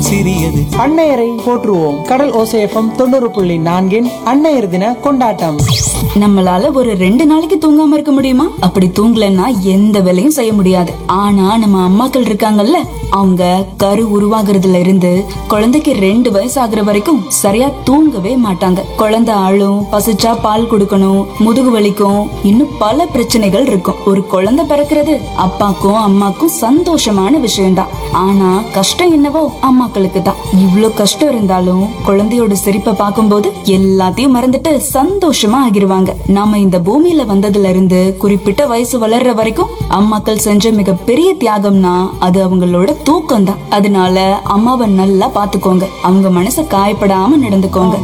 மிகவும் சிறியது. அன்னையரை போற்றுவோம். கடல் ஓசை FM 90.4 அன்னையர் தின கொண்டாட்டம். நம்மளால ஒரு 2 நாளைக்கு தூங்காம இருக்க முடியுமா? அப்படி தூங்கலன்னா எந்த வேலையும் செய்ய முடியாது. ஆனா நம்ம அம்மாக்கள் இருக்காங்கல்ல, அவங்க கரு உருவாகுறதுல இருந்து குழந்தைக்கு 2 வயசு ஆகுற வரைக்கும் சரியா தூங்கவே மாட்டாங்க. குழந்தை அழும், பசிச்சா பால் கொடுக்கணும், முதுகு வலிக்கும், இன்னும் பல பிரச்சனைகள் இருக்கும். ஒரு குழந்தை பிறக்கிறது அப்பாக்கும் அம்மாக்கும் சந்தோஷமான விஷயம்தான். ஆனா கஷ்டம் என்னவோ அம்மாக்களுக்கு தான். இவ்ளோ கஷ்டம் இருந்தாலும் குழந்தையோட சிரிப்பை பார்க்கும்போது எல்லாத்தையும் மறந்துட்டு சந்தோஷமா ஆகிருவாங்க. நாம இந்த பூமியில வந்ததுல இருந்து குறிப்பிட்ட வயசு வளர்ற வரைக்கும் அம்மாக்கள் செஞ்ச மிகப்பெரிய தியாகம்னா அது அவங்களோட தூக்கம் தான். அதனால அம்மாவை நல்லா பாத்துக்கோங்க. அவங்க மனசை காயப்படாம நடந்துக்கோங்க.